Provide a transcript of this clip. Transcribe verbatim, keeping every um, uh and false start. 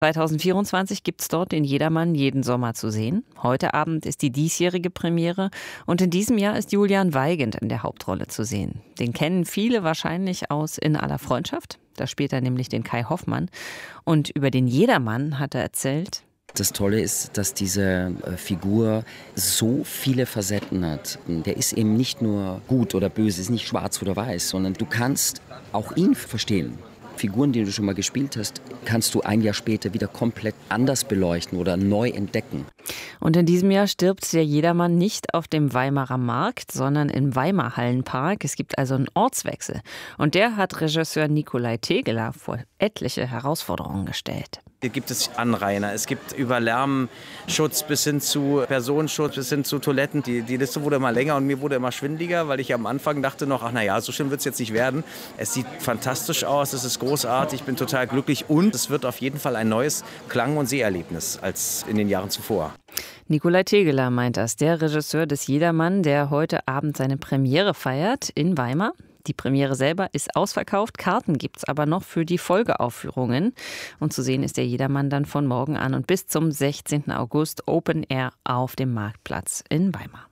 zwanzig vierundzwanzig gibt es dort den Jedermann jeden Sommer zu sehen. Heute Abend ist die diesjährige Premiere und in diesem Jahr ist Julian Weigand in der Hauptrolle zu sehen. Den kennen viele wahrscheinlich aus In aller Freundschaft. Da spielt er nämlich den Kai Hoffmann. Und über den Jedermann hat er erzählt: Das Tolle ist, dass diese Figur so viele Facetten hat. Der ist eben nicht nur gut oder böse, ist nicht schwarz oder weiß, sondern du kannst auch ihn verstehen. Figuren, die du schon mal gespielt hast, kannst du ein Jahr später wieder komplett anders beleuchten oder neu entdecken. Und in diesem Jahr stirbt der Jedermann nicht auf dem Weimarer Markt, sondern im Weimar Hallenpark. Es gibt also einen Ortswechsel. Und der hat Regisseur Nikolai Tegeler vor etliche Herausforderungen gestellt. Hier gibt es Anrainer, es gibt über Lärmschutz bis hin zu Personenschutz, bis hin zu Toiletten. Die, die Liste wurde immer länger und mir wurde immer schwindeliger, weil ich am Anfang dachte noch, ach na ja, so schlimm wird es jetzt nicht werden. Es sieht fantastisch aus, es ist großartig, ich bin total glücklich und es wird auf jeden Fall ein neues Klang- und Seherlebnis als in den Jahren zuvor. Nikolai Tegeler meint das, der Regisseur des Jedermann, der heute Abend seine Premiere feiert in Weimar. Die Premiere selber ist ausverkauft, Karten gibt es aber noch für die Folgeaufführungen. Und zu sehen ist der Jedermann dann von morgen an und bis zum sechzehnten August Open Air auf dem Marktplatz in Weimar.